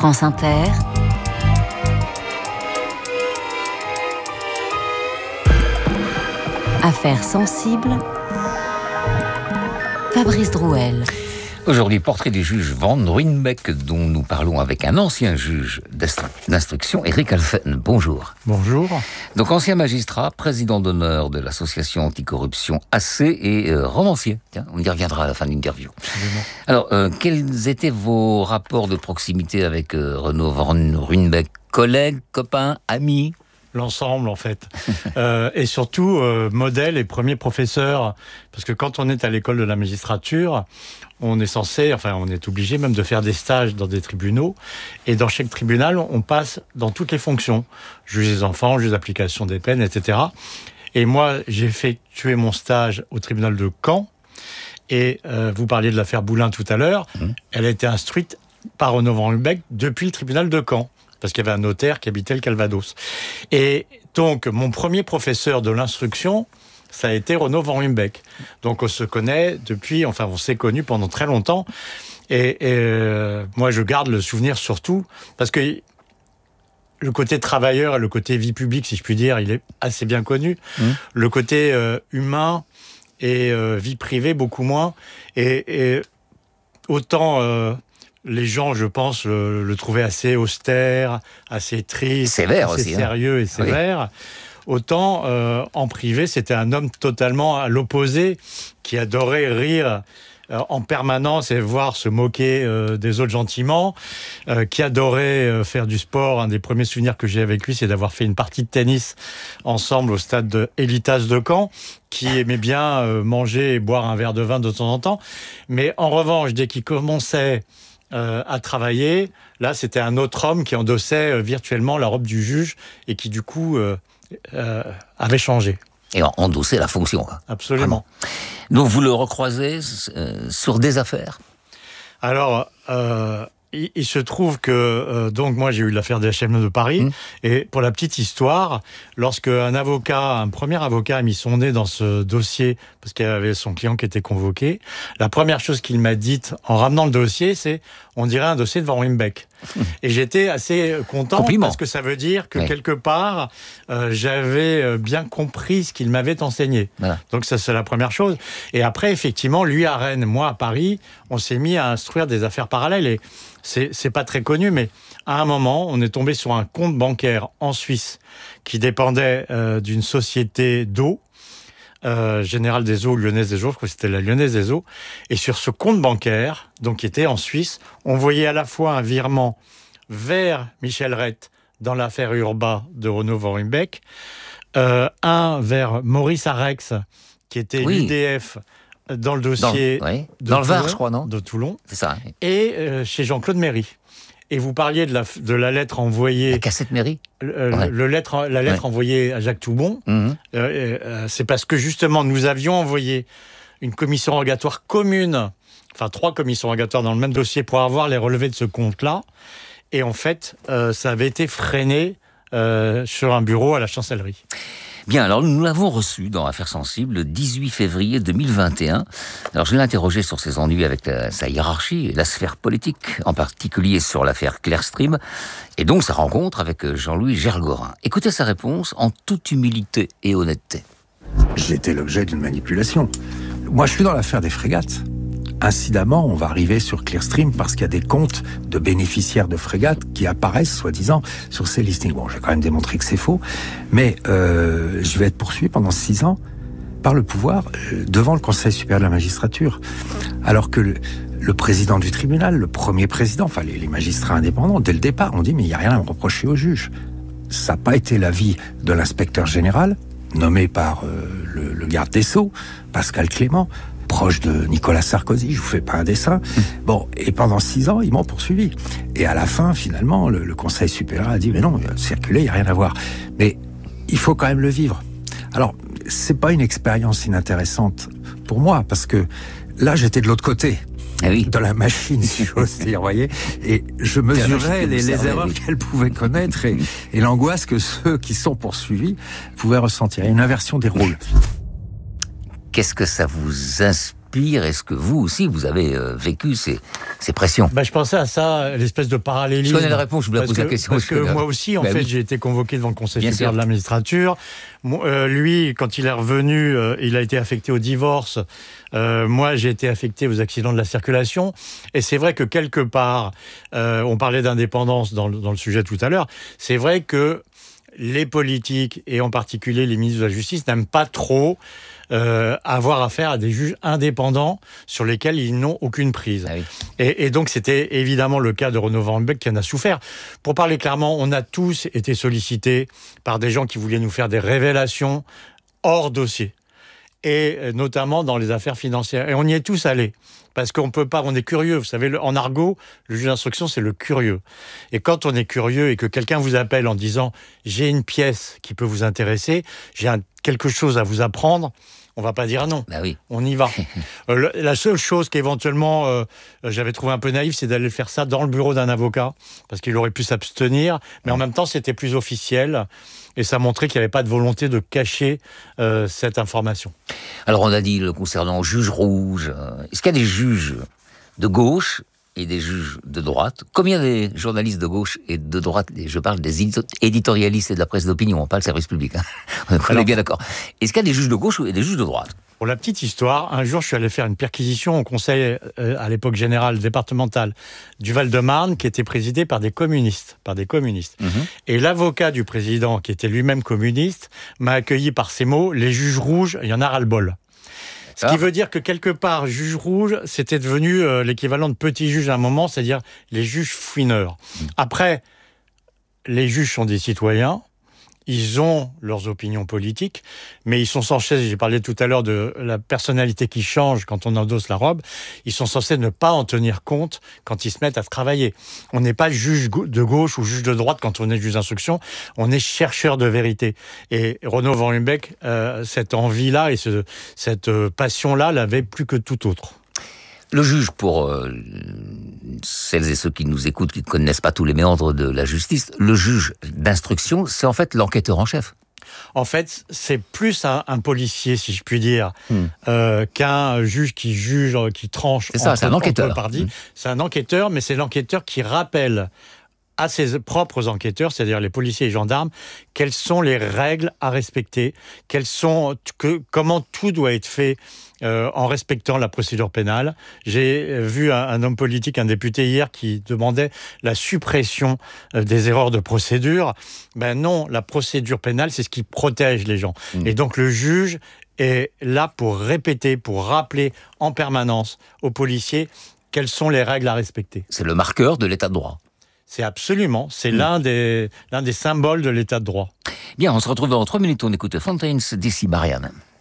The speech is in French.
France Inter, Affaires sensibles, Fabrice Drouel. Aujourd'hui, portrait du juge Van Ruijnbeek, dont nous parlons avec un ancien juge d'instruction, Eric Alphen. Bonjour. Bonjour. Donc, ancien magistrat, président d'honneur de l'association anticorruption AC et romancier. Tiens, on y reviendra à la fin de l'interview. Absolument. Alors, quels étaient vos rapports de proximité avec Renaud Van Ruijnbeek? Collègues, copains, amis? L'ensemble, en fait. Et surtout, modèle et premier professeur. Parce que quand on est à l'école de la magistrature, on est censé, enfin, on est obligé même de faire des stages dans des tribunaux. Et dans chaque tribunal, on passe dans toutes les fonctions. Juge des enfants, juge d'application des peines, etc. Et moi, j'ai effectué mon stage au tribunal de Caen. Et vous parliez de l'affaire Boulin tout à l'heure. Elle a été instruite par Renaud Van Ruijnbeek depuis le tribunal de Caen. Parce qu'il y avait un notaire qui habitait le Calvados. Et donc, mon premier professeur de l'instruction, ça a été Renaud Van Ruijnbeek. Donc, on se connaît depuis, enfin, on s'est connus pendant très longtemps. Et moi, je garde le souvenir surtout, parce que le côté travailleur et le côté vie publique, si je puis dire, il est assez bien connu. Le côté humain et vie privée, beaucoup moins. Et autant... les gens, je pense, le trouvaient assez austère, assez triste, sévère assez aussi, sérieux et sévère. Oui. Autant, en privé, c'était un homme totalement à l'opposé, qui adorait rire en permanence et voir se moquer des autres gentiment, qui adorait faire du sport. Un des premiers souvenirs que j'ai avec lui, c'est d'avoir fait une partie de tennis ensemble au stade de Elitas de Caen, qui aimait bien manger et boire un verre de vin de temps en temps. Mais en revanche, dès qu'il commençait à travailler, là c'était un autre homme qui endossait virtuellement la robe du juge et qui du coup avait changé. Et endossé la fonction. Absolument. Donc vous le recroisez sur des affaires? Alors, il se trouve que donc moi j'ai eu l'affaire des HLM de Paris et pour la petite histoire, lorsque un premier avocat a mis son nez dans ce dossier parce qu'il y avait son client qui était convoqué, la première chose qu'il m'a dite en ramenant le dossier, c'est on dirait un dossier de Van Ruijnbeek. Et j'étais assez content. Compliment. Parce que ça veut dire que quelque part j'avais bien compris ce qu'il m'avait enseigné. Voilà. Donc ça c'est la première chose. Et après effectivement lui à Rennes, moi à Paris, on s'est mis à instruire des affaires parallèles et c'est pas très connu, mais à un moment, on est tombé sur un compte bancaire en Suisse qui dépendait d'une société d'eau, Générale des Eaux, Lyonnaise des Eaux, je crois que c'était la Lyonnaise des Eaux. Et sur ce compte bancaire, donc qui était en Suisse, on voyait à la fois un virement vers Michel Rett dans l'affaire Urba de Renaud Van Ruijnbeek, un vers Maurice Arex, qui était l'UDF dans le dossier dans le Var, je crois, non ? De Toulon. C'est ça. Et chez Jean-Claude Méry. Et vous parliez de la lettre envoyée... La cassette Méry. La lettre envoyée à Jacques Toubon. C'est parce que, justement, nous avions envoyé une commission rogatoire commune, enfin 3 commissions rogatoires dans le même dossier pour avoir les relevés de ce compte-là. Et en fait, ça avait été freiné sur un bureau à la chancellerie. Bien, alors nous l'avons reçu dans Affaires sensibles le 18 février 2021. Alors je l'ai interrogé sur ses ennuis avec sa hiérarchie et la sphère politique, en particulier sur l'affaire Clearstream, et donc sa rencontre avec Jean-Louis Gergorin. Écoutez sa réponse en toute humilité et honnêteté. J'étais l'objet d'une manipulation. Moi, je suis dans l'affaire des frégates. Incidemment, on va arriver sur Clearstream parce qu'il y a des comptes de bénéficiaires de frégates qui apparaissent, soi-disant, sur ces listings. Bon, j'ai quand même démontré que c'est faux, mais je vais être poursuivi pendant 6 ans par le pouvoir devant le Conseil supérieur de la magistrature. Alors que le président du tribunal, le premier président, enfin les magistrats indépendants, dès le départ, ont dit « mais il n'y a rien à me reprocher au juge ». Ça n'a pas été l'avis de l'inspecteur général, nommé par le garde des Sceaux, Pascal Clément, proche de Nicolas Sarkozy, je vous fais pas un dessin. Bon, et pendant 6 ans, ils m'ont poursuivi. Et à la fin, finalement, le Conseil supérieur a dit, mais non, circuler, il n'y a rien à voir. Mais il faut quand même le vivre. Alors, c'est pas une expérience inintéressante pour moi, parce que là, j'étais de l'autre côté. De la machine, si j'ose dire, voyez. Et je mesurais les erreurs qu'elle pouvait connaître et l'angoisse que ceux qui sont poursuivis pouvaient ressentir. Il y a une inversion des rôles. Qu'est-ce que ça vous inspire? Est-ce que vous aussi, vous avez vécu ces pressions? Je pensais à ça, l'espèce de parallélisme. Je connais la réponse, je vous la pose la question. Parce que moi aussi, en fait, j'ai été convoqué devant le Conseil supérieur de la magistrature. Lui, quand il est revenu, il a été affecté au divorce. Moi, j'ai été affecté aux accidents de la circulation. Et c'est vrai que quelque part, on parlait d'indépendance dans le sujet tout à l'heure, c'est vrai que les politiques, et en particulier les ministres de la Justice, n'aiment pas trop avoir affaire à des juges indépendants sur lesquels ils n'ont aucune prise. Ah oui. Et donc, c'était évidemment le cas de Renaud Van Ruymbeck qui en a souffert. Pour parler clairement, on a tous été sollicités par des gens qui voulaient nous faire des révélations hors dossier. Et notamment dans les affaires financières. Et on y est tous allés. Parce qu'on peut pas, on est curieux. Vous savez, en argot, le juge d'instruction, c'est le curieux. Et quand on est curieux et que quelqu'un vous appelle en disant « j'ai une pièce qui peut vous intéresser, j'ai quelque chose à vous apprendre », on va pas dire non. Bah oui. On y va. La seule chose qu'éventuellement j'avais trouvé un peu naïf, c'est d'aller faire ça dans le bureau d'un avocat, parce qu'il aurait pu s'abstenir. Mais en même temps, c'était plus officiel. Et ça montrait qu'il n'y avait pas de volonté de cacher cette information. Alors, on a dit concernant juge rouge, est-ce qu'il y a des juges de gauche et des juges de droite? Combien des journalistes de gauche et de droite, et je parle des éditorialistes et de la presse d'opinion, pas le service public, hein. On est bien d'accord. Est-ce qu'il y a des juges de gauche et des juges de droite? Pour la petite histoire, un jour, je suis allé faire une perquisition au conseil, à l'époque général départemental du Val-de-Marne, qui était présidé par des communistes. Et l'avocat du président, qui était lui-même communiste, m'a accueilli par ces mots: les juges rouges, il y en a ras-le-bol. Ce qui veut dire que quelque part, juge rouge, c'était devenu l'équivalent de petit juge à un moment, c'est-à-dire les juges fouineurs. Après, les juges sont des citoyens. Ils ont leurs opinions politiques, mais ils sont censés, j'ai parlé tout à l'heure de la personnalité qui change quand on endosse la robe, ils sont censés ne pas en tenir compte quand ils se mettent à travailler. On n'est pas juge de gauche ou juge de droite quand on est juge d'instruction, on est chercheur de vérité. Et Renaud Van Ruymbeck, cette envie-là et cette passion-là l'avait plus que tout autre. Le juge, pour celles et ceux qui nous écoutent, qui ne connaissent pas tous les méandres de la justice, le juge d'instruction, c'est en fait l'enquêteur en chef. En fait, c'est plus un policier, si je puis dire, qu'un juge qui juge, qui tranche. C'est ça, c'est un enquêteur. C'est un enquêteur, mais c'est l'enquêteur qui rappelle à ses propres enquêteurs, c'est-à-dire les policiers et gendarmes, quelles sont les règles à respecter, comment tout doit être fait en respectant la procédure pénale. J'ai vu un homme politique, un député hier, qui demandait la suppression des erreurs de procédure. Ben non, la procédure pénale, c'est ce qui protège les gens. Et donc le juge est là pour répéter, pour rappeler en permanence aux policiers quelles sont les règles à respecter. C'est le marqueur de l'état de droit. C'est l'un des symboles de l'état de droit. Bien, on se retrouve dans 3 minutes, on écoute Fontaines d'ici Marianne.